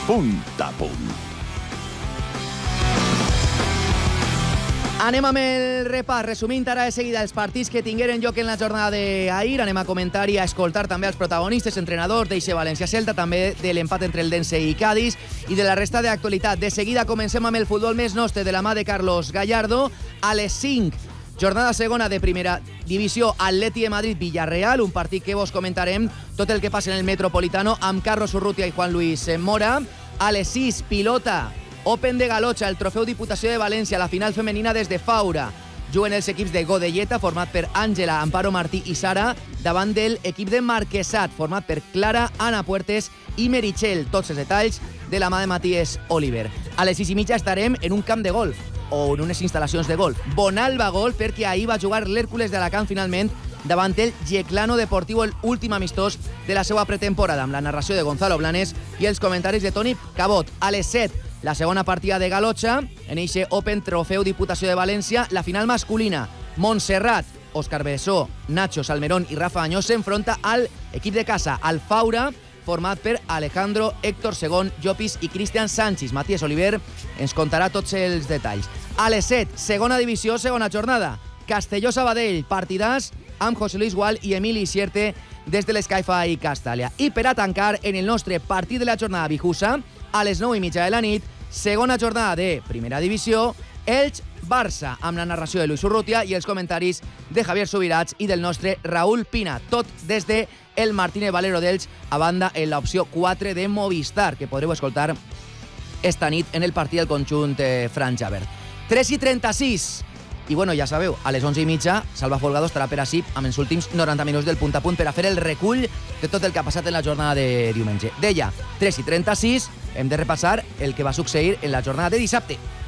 Punt a punt. Anem amb el repàs, resumint ara de seguida els partits que tingueren lloc en la jornada d'ahir. Anem a comentar i a escoltar també els protagonistes, entrenadors d'eixe València-Celta, també de l'empat entre el Dense i Cádiz i de la resta d'actualitat. De seguida comencem amb el futbol més nostre de la mà de Carlos Gallardo. A les 5, jornada segona de primera divisió, Atleti de Madrid-Villarreal, un partit que vos comentarem tot el que passa en el Metropolitano amb Carlos Urrutia i Juan Luis Mora. A les 6, pilota, Open de Galotxa, el trofeu Diputació de València, la final femenina des de Faura. Juguen els equips de Godelleta, format per Àngela, Amparo Martí i Sara, davant del equip de Marquesat, format per Clara, Ana Puertes i Meritxell. Tots els detalls de la mà de Matías Oliver. A les 6:30 estarem en un camp de golf, o en unes instal·lacions de golf. Bonalba Golf, perquè ahir va jugar l'Hèrcules d'Alacant finalment davant el Yeclano Deportivo, l'últim amistós de la seva pretemporada, amb la narració de Gonzalo Blanes i els comentaris de Toni Cabot. A les 7, la segona partida de Galotxa, en eixe Open Trofeu Diputació de València, la final masculina. Montserrat, Òscar Bessó, Nacho Salmerón i Rafa Añós s'enfronta al equip de casa, al Faura, format per Alejandro, Héctor Segón, Llopis i Cristian Sánchez. Matías Oliver ens contarà tots els detalls. A les 7, segona divisió, segona jornada. Castelló-Sabadell, partidàs amb José Luis Gual i Emili Sierte des de l'Escaifa i Castàlia. I per a tancar, en el nostre partit de la jornada Bijusa, a les 9:30 de la nit, segona jornada de primera divisió, Elx-Barça, amb la narració de Luis Urrutia i els comentaris de Javier Subirats i del nostre Raúl Pina. Tot des de el Martínez Valero d'Elx, a banda en l'opció 4 de Movistar, que podreu escoltar esta nit en el partit del conjunt franja verd. 3:36. I bueno, ja sabeu, a les 11:30 Salva Folgado estarà per ací amb els últims 90 minuts del punt a punt per a fer el recull de tot el que ha passat en la jornada de diumenge. Deia, 3:36, hem de repassar el que va succeir en la jornada de dissabte.